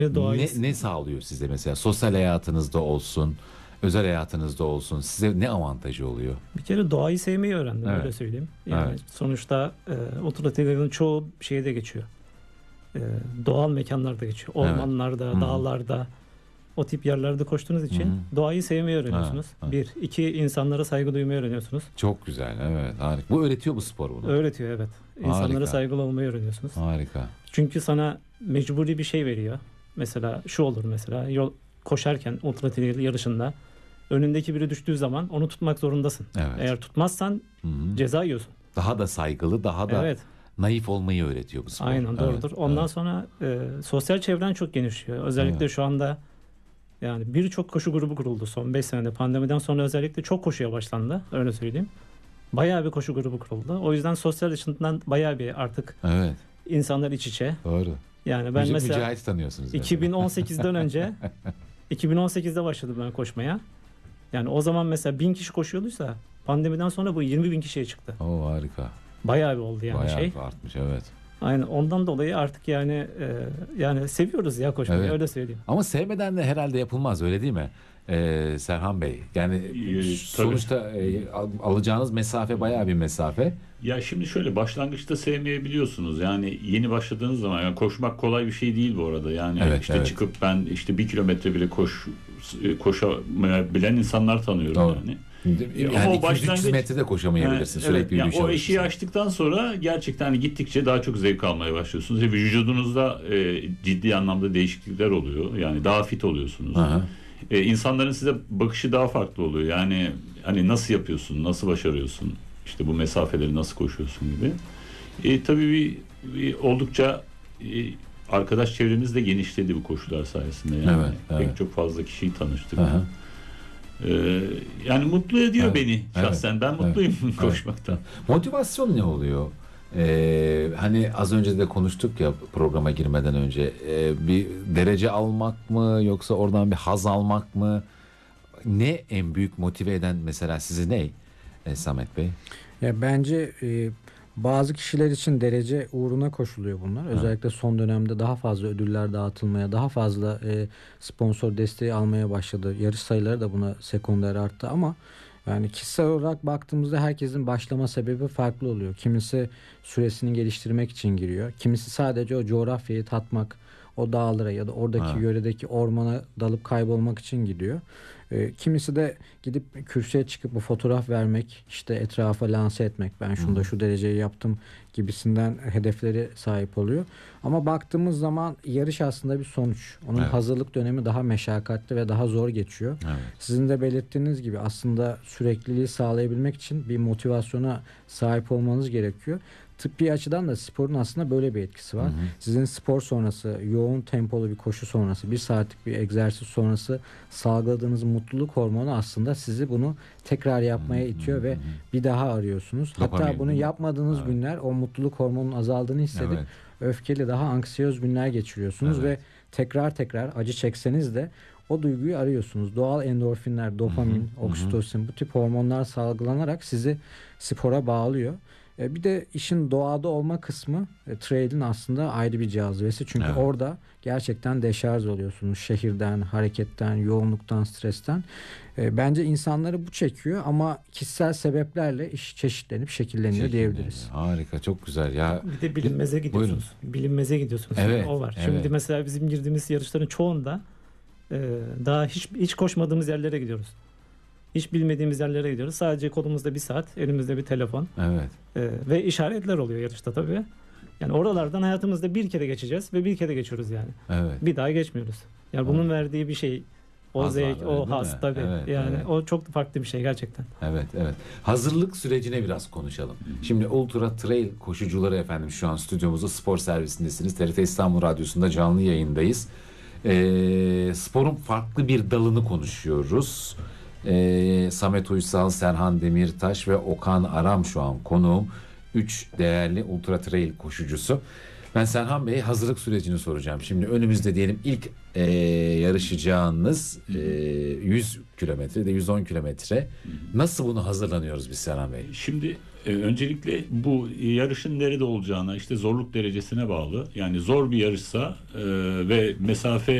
Doğayı Ne sağlıyor size mesela? Sosyal hayatınızda olsun, özel hayatınızda olsun, size ne avantajı oluyor? bir kere doğayı sevmeyi öğrendim, Evet. öyle söyleyeyim. Yani Evet. sonuçta ultratrail'in çoğu şeyde geçiyor. Doğal mekanlarda geçiyor. Ormanlarda, Hı hı. dağlarda, o tip yerlerde koştuğunuz için Hı hı. doğayı sevmeyi öğreniyorsunuz. Evet, Bir, iki, insanlara saygı duymayı öğreniyorsunuz. Çok güzel, evet, harika. Bu öğretiyor bu spor bunu. Öğretiyor, evet. İnsanlara Harika. saygılı olmayı öğreniyorsunuz. Harika. Çünkü sana mecburi bir şey veriyor. Mesela şu olur, mesela yol koşarken ultratrail yarışında önündeki biri düştüğü zaman onu tutmak zorundasın. Evet. Eğer tutmazsan Hı hı. ceza yiyorsun. Daha da saygılı, daha da Evet. naif olmayı öğretiyor bu spor. Aynen, doğrudur. Evet, Ondan evet. sonra sosyal çevren çok genişliyor. Özellikle Evet. şu anda yani birçok koşu grubu kuruldu son 5 senede. Pandemiden sonra özellikle çok koşuya başlandı. Öyle söyleyeyim. Bayağı bir koşu grubu kuruldu. O yüzden sosyal açıdan bayağı bir artık Evet, insanlar iç içe. doğru. Yani ben mesela Mücahit tanıyorsunuz. mesela. 2018'den önce 2018'de başladım ben koşmaya. Yani o zaman mesela 1000 kişi koşuyorduysa pandemiden sonra bu 20.000 kişiye çıktı. Oo, harika. Bayağı bir oldu yani Bayağı artmış, evet. Aynen, ondan dolayı artık yani yani seviyoruz ya koşmayı, Evet. öyle söyleyeyim. Ama sevmeden de herhalde yapılmaz, öyle değil mi? Serhan Bey. Yani sonuçta alacağınız mesafe bayağı bir mesafe. Ya şimdi şöyle, başlangıçta sevmeyebiliyorsunuz. Yani yeni başladığınız zaman, yani koşmak kolay bir şey değil bu arada. Yani Evet, işte evet. çıkıp ben işte 1 kilometre bile koşabilen insanlar tanıyorum. Doğru. Yani. Yani Ama o 200-300 metrede koşamayabilirsin. Evet, Sürekli yani yürüyüş o eşiği alıyorsun. aştıktan sonra gerçekten hani gittikçe daha çok zevk almaya başlıyorsunuz. Ve vücudunuzda ciddi anlamda değişiklikler oluyor. Yani daha fit oluyorsunuz. Aha. İnsanların size bakışı daha farklı oluyor. Yani hani nasıl yapıyorsun, nasıl başarıyorsun, işte bu mesafeleri nasıl koşuyorsun gibi. Tabii bir oldukça arkadaş çevremiz de genişledi bu koşular sayesinde. Yani Evet. pek çok fazla kişiyi tanıştık. Aha. Yani mutlu ediyor Evet, beni şahsen. evet, Ben mutluyum evet, koşmaktan. Motivasyon ne oluyor? Hani az önce de konuştuk ya programa girmeden önce. Bir derece almak mı, yoksa oradan bir haz almak mı? Ne en büyük motive eden mesela sizi ne? Samet Bey? Ya bence bazı kişiler için derece uğruna koşuluyor bunlar. Özellikle son dönemde daha fazla ödüller dağıtılmaya, daha fazla sponsor desteği almaya başladı. Yarış sayıları da buna sekonder arttı ama yani kişisel olarak baktığımızda herkesin başlama sebebi farklı oluyor. Kimisi süresini geliştirmek için giriyor. Kimisi sadece o coğrafyayı tatmak, o dağlara ya da oradaki yöredeki ormana dalıp kaybolmak için gidiyor. Kimisi de gidip kürsüye çıkıp bu fotoğraf vermek, işte etrafa lanse etmek, ben şunda şu dereceyi yaptım gibisinden hedefleri sahip oluyor. Ama baktığımız zaman yarış aslında bir sonuç. Onun hazırlık dönemi daha meşakkatli ve daha zor geçiyor. Evet. Sizin de belirttiğiniz gibi aslında sürekliliği sağlayabilmek için bir motivasyona sahip olmanız gerekiyor. Tıbbi açıdan da sporun aslında böyle bir etkisi var. Sizin spor sonrası, yoğun tempolu bir koşu sonrası, 1 saatlik bir egzersiz sonrası salgıladığınız mutluluk hormonu aslında sizi bunu tekrar yapmaya itiyor ve bir daha arıyorsunuz. Dopamin. Hatta bunu yapmadığınız günler o mutluluk hormonunun azaldığını hissedip öfkeli, daha anksiyöz günler geçiriyorsunuz ve tekrar acı çekseniz de o duyguyu arıyorsunuz. Doğal endorfinler, dopamin, oksitosin, bu tip hormonlar salgılanarak sizi spora bağlıyor. Bir de işin doğada olma kısmı trail'in aslında ayrı bir cazibesi. Çünkü orada gerçekten deşarj oluyorsunuz. Şehirden, hareketten, yoğunluktan, stresten. Bence insanları bu çekiyor ama kişisel sebeplerle iş çeşitlenip şekilleniyor diyebiliriz. Harika, çok güzel ya. Bir de bilinmeze gidiyorsunuz. Bilinmeze gidiyorsunuz. Evet, O var. evet. Şimdi mesela bizim girdiğimiz yarışların çoğunda daha hiç koşmadığımız yerlere gidiyoruz. Hiç bilmediğimiz yerlere gidiyoruz. Sadece kolumuzda 1 saat, elimizde bir telefon. Evet. Ve işaretler oluyor yarışta tabii. Yani oralardan hayatımızda bir kere geçeceğiz ve bir kere geçiyoruz yani. Evet. Bir daha geçmiyoruz. Yani bunun verdiği bir şey, o Haz zevk, var, o değil mi? haz tabii. Evet, yani evet. o çok farklı bir şey gerçekten. Evet. Hazırlık sürecine biraz konuşalım. Şimdi Ultra Trail koşucuları efendim, şu an stüdyomuzda spor servisindesiniz. TRT İstanbul Radyosu'nda canlı yayındayız. Sporun farklı bir dalını konuşuyoruz. Samet Uysal, Serhan Demirtaş ve Okan Aram şu an konuğum. 3 değerli Ultra Trail koşucusu. Ben Serhan Bey'e hazırlık sürecini soracağım. Şimdi önümüzde diyelim ilk yarışacağınız 100 kilometre de 110 kilometre. Nasıl bunu hazırlanıyoruz biz Serhan Bey? Şimdi Öncelikle bu yarışın nerede olacağına, işte zorluk derecesine bağlı. Yani zor bir yarışsa ve mesafe